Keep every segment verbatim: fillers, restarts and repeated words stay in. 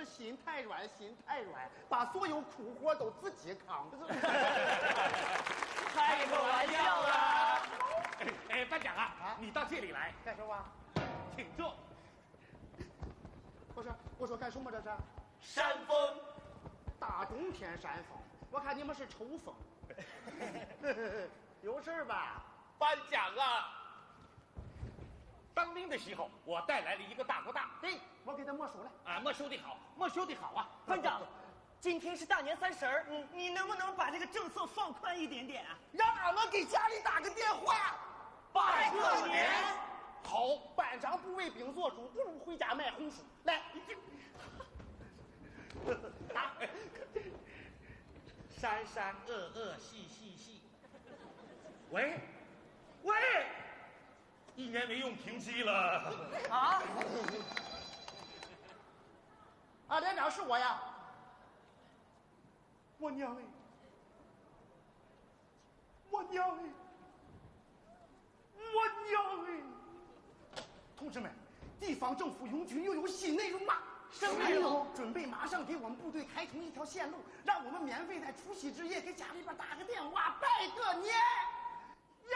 是心太软，心太软，把所有苦活都自己扛。 开个玩笑啦！ 哎，班长啊， 啊你到这里来， 干什么？ 请坐。 我说我说干什么这是？ 山峰， 大冬天山风，我看你们是抽风。有事儿吧？ 班长啊，当兵的时候我带来了一个大哥大， 对，我给他没收了。 啊，没收的好，没收的好啊。 班长，今天是大年三十儿，嗯，你能不能把这个政策放宽一点点啊？ 让俺们给家里打个电话， 拜个年。 好，班长不为兵做主，不如回家卖红薯。来， 啊，山山恶恶细细细。喂，喂，一年没用停机了。 啊？ 啊，连长是我呀。我娘哎！我娘哎！我娘哎！同志们，地方政府拥军又有新内容了。 什么内容？ 准备马上给我们部队开通一条线路，让我们免费在除夕之夜给家里边打个电话，拜个年。耶！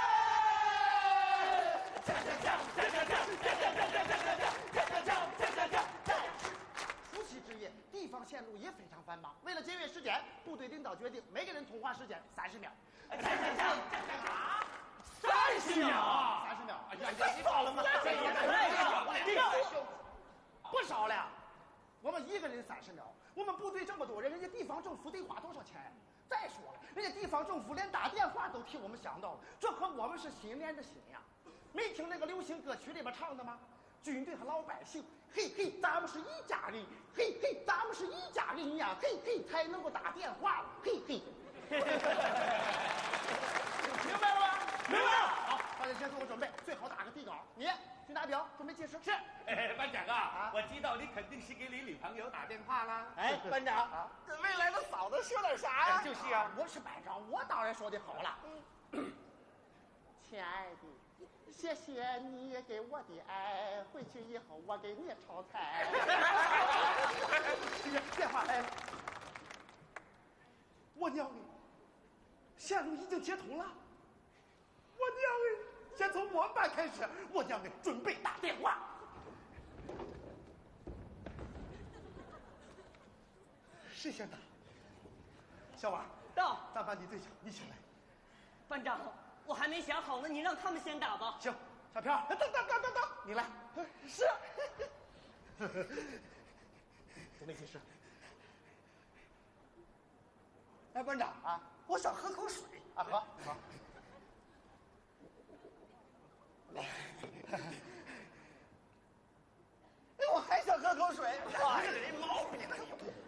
锵锵锵锵锵锵锵锵锵锵锵锵锵锵锵锵锵！除夕之夜，地方线路也非常繁忙。为了节约时间，部队领导决定每个人通话时间三十秒。锵锵锵锵锵锵啊！ 三十秒， 三十秒。 哎呀，你到了吗？ 这也太少了这个不少了。我们一个人三十秒，我们部队这么多人，人家地方政府得花多少钱？再说了，人家地方政府连打电话都替我们想到了，这和我们是心连着心呀。没听那个流行歌曲里边唱的吗？军队和老百姓，嘿嘿，咱们是一家人，嘿嘿，咱们是一家人呀，嘿嘿，才能够打电话，嘿嘿。明白了吗？ 明白了。 好，大家先做个准备，最好打个底稿。你去拿表，准备计时。 是，哎，班长啊， 啊我知道你肯定是给你女朋友打电话啦。 哎，班长， 啊跟未来的嫂子说点啥呀？ 就是啊， 我是班长，我当然说的好了。亲爱的，谢谢你给我的爱，回去以后我给你炒菜。电话来了，我娘哎，线路已经接通了。我娘哎，先从我班开始，我娘哎，准备打电话。谁先打？小王， 到。 咱班的最小，你先来。 班长，我还没想好呢，你让他们先打吧。 行，小飘，等等等等等，你来。是。准备计时。哎，班长啊，我想喝口水啊，喝喝。来。哎，我还想喝口水。哎，这毛病呢。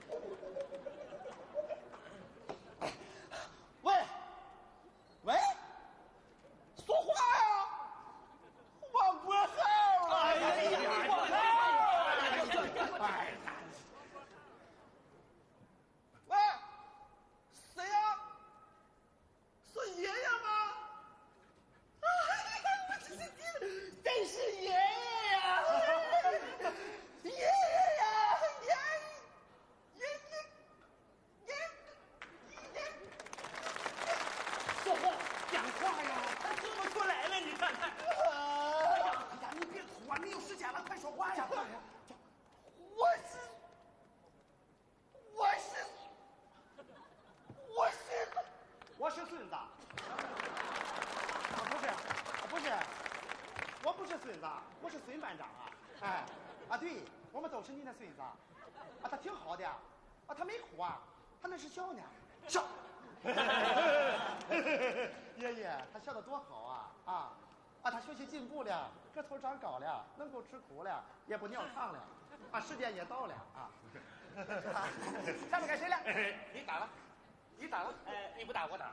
喂，喂，说话呀！我不好了。哎呀，我好。哎呀，喂，谁呀？是爷爷吗？哎呀，我这是真是爷爷呀！爷爷呀，爷爷爷爷爷。说话，讲话呀！ 他说不出来了，你看看。 哎呀，哎呀，你别拖，没有时间了，快说话呀！我是，我是，我是，我是孙子。啊，不是，不是，我不是孙子，我是孙班长啊！哎，啊，对，我们都是你的孙子。啊，他挺好的，啊，他没哭啊，他那是笑呢，笑。爷爷，他笑得多好啊！啊啊，他学习进步了，个头长高了，能够吃苦了，也不尿炕了，啊，时间也到了啊！下面该谁了？ 你打了，你打了，哎，你不打我打。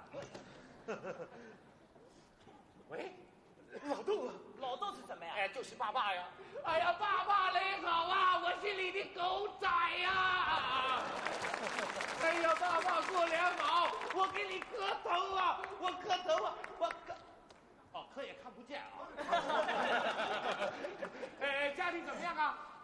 喂， 老豆啊， 老豆是什么呀？ 哎，就是爸爸呀！哎呀，爸爸你好啊，我是你的狗仔呀！哎呀，爸爸过年好，我给你磕头啊，我磕头啊，我磕。哦，磕也看不见啊。哎，家里怎么样啊？